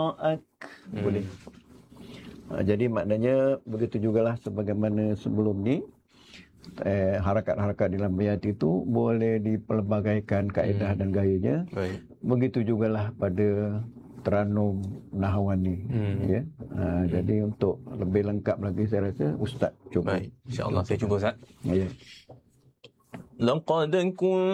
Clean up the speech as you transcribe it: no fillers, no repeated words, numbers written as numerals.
wara'ak. Boleh. Jadi maknanya begitu jugalah sebagaimana sebelum ni, harakat-harakat dalam bayat itu boleh dipelbagaikan kaedah dan gayanya. Baik. Begitu jugalah pada Teranum Nahawani. Ya. Jadi untuk lebih lengkap lagi saya rasa Ustaz cuba. Baik, insya-Allah saya cuba Ustaz. Ya. Laqad kun